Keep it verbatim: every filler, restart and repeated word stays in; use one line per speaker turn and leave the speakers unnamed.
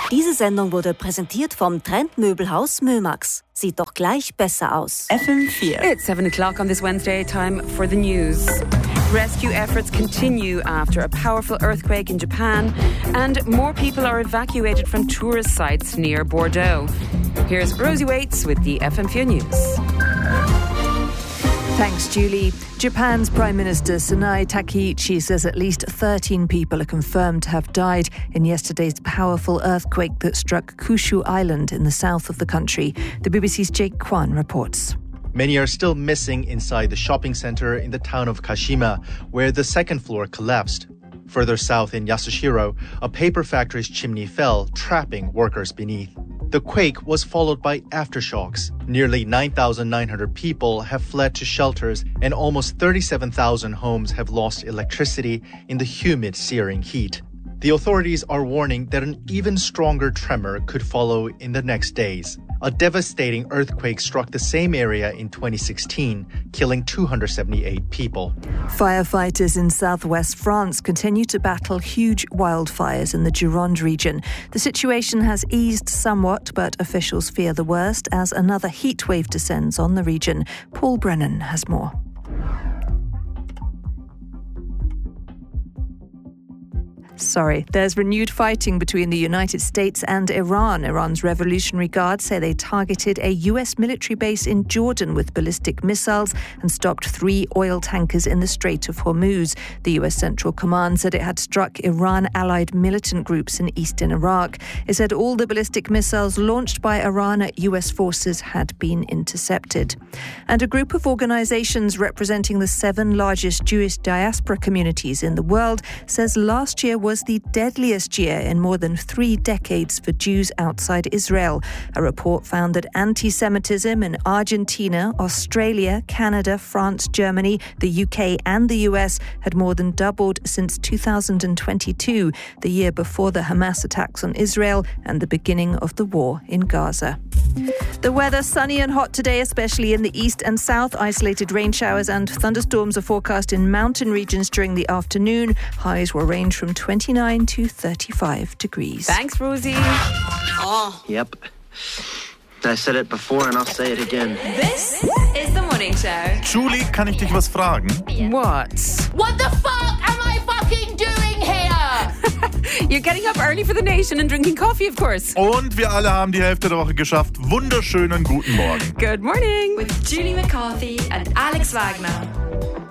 Diese Sendung wurde präsentiert vom Trendmöbelhaus Mömax. Sieht doch gleich besser aus.
F M four.
It's seven o'clock on this Wednesday. Time for the news. Rescue efforts continue after a powerful earthquake in Japan, and more people are evacuated from tourist sites near Bordeaux. Here's Rosie Waits with the F M four News.
Thanks, Julie. Japan's Prime Minister Tsunai Takeichi says at least thirteen people are confirmed to have died in yesterday's powerful earthquake that struck Kyushu Island in the south of the country. The B B C's Jake Kwan reports.
Many are still missing inside the shopping centre in the town of Kashima, where the second floor collapsed. Further south in Yasushiro, a paper factory's chimney fell, trapping workers beneath. The quake was followed by aftershocks. Nearly nine thousand nine hundred people have fled to shelters, and almost thirty-seven thousand homes have lost electricity in the humid, searing heat. The authorities are warning that an even stronger tremor could follow in the next days. A devastating earthquake struck the same area in twenty sixteen, killing two hundred seventy-eight people.
Firefighters in southwest France continue to battle huge wildfires in the Gironde region. The situation has eased somewhat, but officials fear the worst as another heatwave descends on the region. Paul Brennan has more. Sorry, there's renewed fighting between the United States and Iran. Iran's Revolutionary Guard say they targeted a U S military base in Jordan with ballistic missiles and stopped three oil tankers in the Strait of Hormuz. The U S Central Command said it had struck Iran-allied militant groups in eastern Iraq. It said all the ballistic missiles launched by Iran at U S forces had been intercepted. And a group of organizations representing the seven largest Jewish diaspora communities in the world says last year was was the deadliest year in more than three decades for Jews outside Israel. A report found that anti-Semitism in Argentina, Australia, Canada, France, Germany, the U K and the U S had more than doubled since two thousand twenty-two, the year before the Hamas attacks on Israel and the beginning of the war in Gaza. The weather sunny and hot today, especially in the east and south. Isolated rain showers and thunderstorms are forecast in mountain regions during the afternoon. Highs will range from twenty-nine to thirty-five degrees.
Thanks, Rosie.
Oh. Yep. I said it before and I'll say it again.
This is the morning show.
Julie, kann ich dich was fragen?
What?
What the fuck am I fucking doing here?
You're getting up early for the nation and drinking coffee, of course.
Und wir alle haben die Hälfte der Woche geschafft. Wunderschönen guten Morgen.
Good morning.
With Julie McCarthy and Alex Wagner.